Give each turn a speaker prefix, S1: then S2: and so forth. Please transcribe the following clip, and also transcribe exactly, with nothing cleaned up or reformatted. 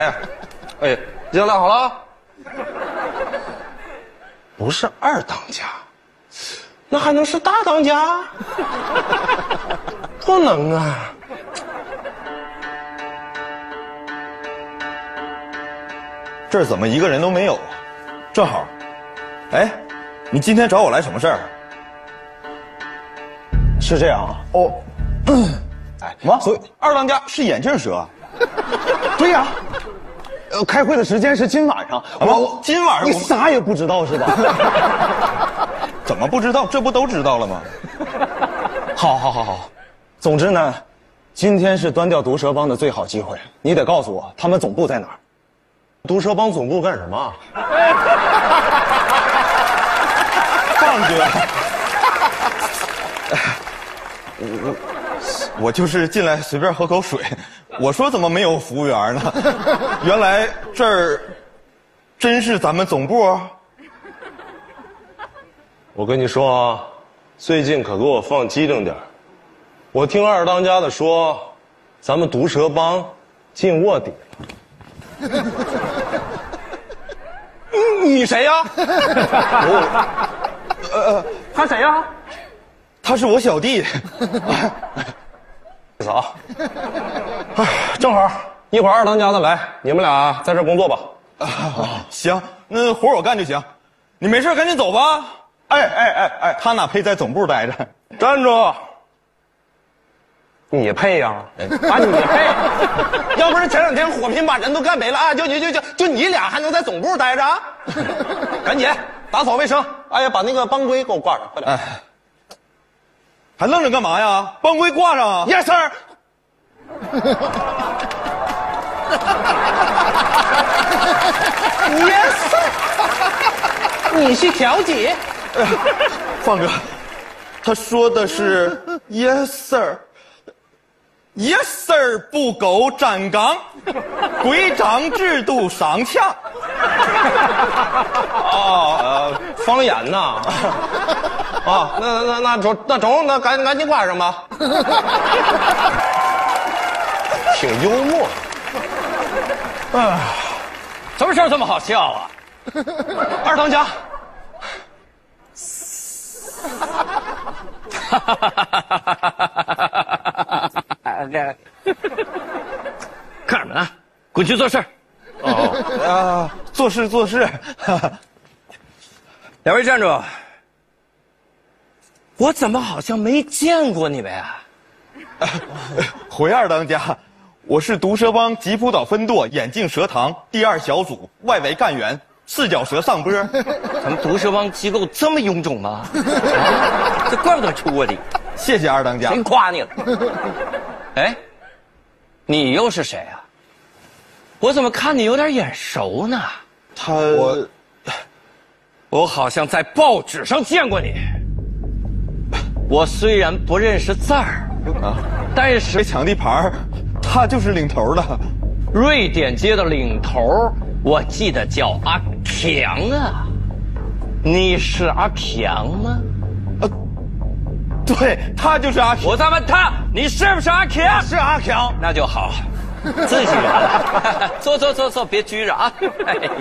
S1: 哎，哎，已经拿好了。
S2: 不是二当家，那还能是大当家？不能啊！
S3: 这儿怎么一个人都没有啊？正好，哎，你今天找我来什么事儿？
S2: 是这样啊？哦，
S3: 哎，什么？所以二当家是眼镜蛇？
S2: 对呀、啊。呃，开会的时间是今晚上。
S3: 我今晚上
S2: 你啥也不知道是吧？
S3: 怎么不知道？这不都知道了吗？
S2: 好，好，好，好。总之呢，今天是端掉毒蛇帮的最好机会。你得告诉我他们总部在哪儿。毒蛇帮总部干什么？
S3: 放哥，我我就是进来随便喝口水。我说怎么没有服务员呢？原来这儿真是咱们总部。
S2: 我跟你说啊，最近可给我放机灵点。我听二当家的说，咱们毒蛇帮进卧底了。
S3: 你谁呀？
S2: 我，呃，他谁呀？
S3: 他是我小弟。
S2: 嫂，哎，正好一会儿二当家的来，你们俩在这工作吧。
S3: 啊，行，那活我干就行。你没事赶紧走吧。哎哎哎哎，他哪配在总部待着？
S2: 站住！你配呀？啊，你配？要不是前两天火拼把人都干没了啊，就就就就就你俩还能在总部待着？赶紧打扫卫生！哎呀，把那个帮规给我挂上，快点！哎，
S3: 还愣着干嘛呀？帮规挂上啊
S2: ！Yes sir。Yes sir。你是调解？
S3: 哎呀，放哥，他说的是 Yes sir。Yes sir， 不苟站岗，规章制度上墙。
S2: 哦，呃，方言呐。啊，那那那中那中那赶赶紧挂上吧。挺幽默。哎，
S1: 什么事儿这么好笑啊？
S2: 二当家。
S1: 哈哈哈哈哈！干什么呢？滚去做事。
S3: 哦啊，做事做事。
S1: 两位站住！我怎么好像没见过你们呀？
S3: 回二当家，我是毒蛇帮吉普岛分舵眼镜蛇堂第二小组外围干员，四脚蛇上波。
S1: 咱们毒蛇帮机构这么臃肿吗？啊、这怪不得出卧底。
S3: 谢谢二当家。
S1: 谁夸你了？哎，你又是谁啊？我怎么看你有点眼熟呢？
S3: 他我
S1: 我好像在报纸上见过你。我虽然不认识字儿啊，但是
S3: 被抢地盘，他就是领头的。
S1: 瑞典街的领头，我记得叫阿强啊。你是阿强吗？
S3: 呃，对，他就是阿强。
S1: 我再问他，你是不是阿强？
S3: 是阿强。
S1: 那就好，自己人了。坐坐坐坐，别拘着啊。哎